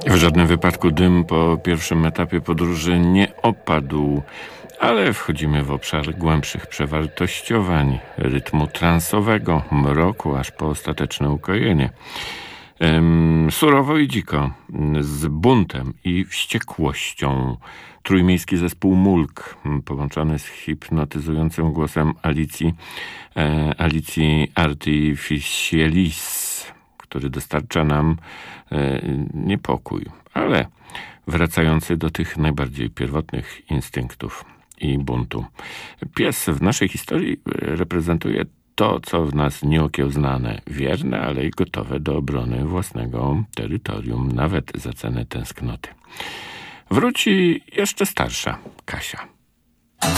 W żadnym wypadku dym po pierwszym etapie podróży nie opadł, ale wchodzimy w obszar głębszych przewartościowań, rytmu transowego, mroku, aż po ostateczne ukojenie. Surowo i dziko, z buntem i wściekłością. Trójmiejski zespół Mulk, połączony z hipnotyzującym głosem Alicji Artificialis, który dostarcza nam niepokój, ale wracający do tych najbardziej pierwotnych instynktów i buntu. Pies w naszej historii reprezentuje to, co w nas nieokiełznane, wierne, ale i gotowe do obrony własnego terytorium, nawet za cenę tęsknoty. Wróci jeszcze starsza Kasia.